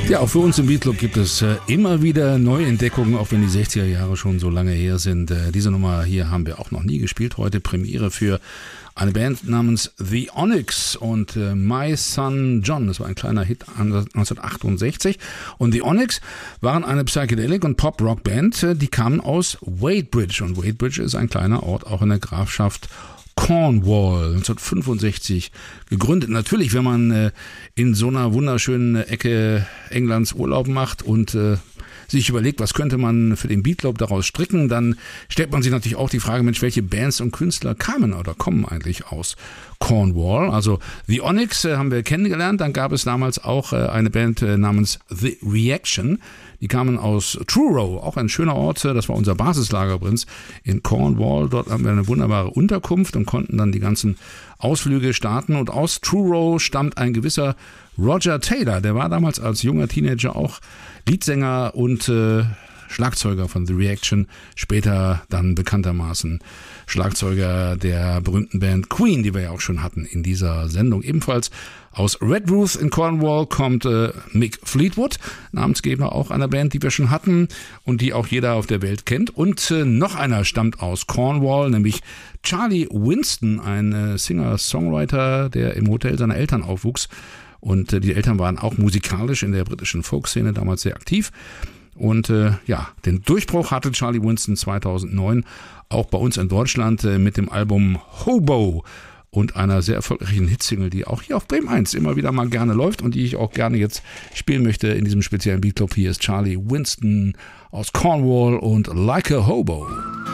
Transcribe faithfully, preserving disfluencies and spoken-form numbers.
Ja, auch für uns im Beatclub gibt es äh, immer wieder Neuentdeckungen, auch wenn die sechziger Jahre schon so lange her sind. Äh, diese Nummer hier haben wir auch noch nie gespielt. Heute Premiere für eine Band namens The Onyx und äh, My Son John. Das war ein kleiner Hit neunzehnhundertachtundsechzig. Und The Onyx waren eine Psychedelic- und Pop-Rock-Band. Äh, die kamen aus Wadebridge. Und Wadebridge ist ein kleiner Ort auch in der Grafschaft Cornwall, neunzehnhundertfünfundsechzig gegründet. Natürlich, wenn man äh, in so einer wunderschönen Ecke Englands Urlaub macht und äh, sich überlegt, was könnte man für den Beatclub daraus stricken, dann stellt man sich natürlich auch die Frage, Mensch, welche Bands und Künstler kamen oder kommen eigentlich aus Cornwall? Also The Onyx äh, haben wir kennengelernt, dann gab es damals auch äh, eine Band äh, namens The Reaction. Die kamen aus Truro, auch ein schöner Ort, das war unser Basislager übrigens in Cornwall. Dort haben wir eine wunderbare Unterkunft und konnten dann die ganzen Ausflüge starten. Und aus Truro stammt ein gewisser Roger Taylor, der war damals als junger Teenager auch Leadsänger und äh, Schlagzeuger von The Reaction, später dann bekanntermaßen Schlagzeuger der berühmten Band Queen, die wir ja auch schon hatten in dieser Sendung. Ebenfalls aus Redruth in Cornwall kommt äh, Mick Fleetwood, Namensgeber auch einer Band, die wir schon hatten und die auch jeder auf der Welt kennt. Und äh, noch einer stammt aus Cornwall, nämlich Charlie Winston, ein äh, Singer-Songwriter, der im Hotel seiner Eltern aufwuchs. Und äh, die Eltern waren auch musikalisch in der britischen Folkszene damals sehr aktiv. Und äh, ja, den Durchbruch hatte Charlie Winston zweitausendneun auch bei uns in Deutschland äh, mit dem Album Hobo und einer sehr erfolgreichen Hitsingle, die auch hier auf Bremen eins immer wieder mal gerne läuft und die ich auch gerne jetzt spielen möchte in diesem speziellen Beatclub. Hier ist Charlie Winston aus Cornwall und Like a Hobo.